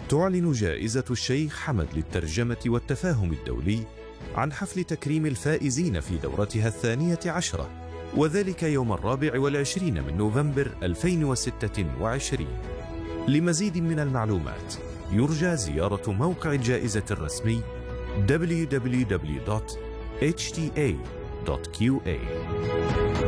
تعلن جائزة الشيخ حمد للترجمة والتفاهم الدولي عن حفل تكريم الفائزين في دورتها 12، وذلك يوم 24 من نوفمبر 2026. لمزيد من المعلومات يرجى زيارة موقع الجائزة الرسمي www.hta.qa.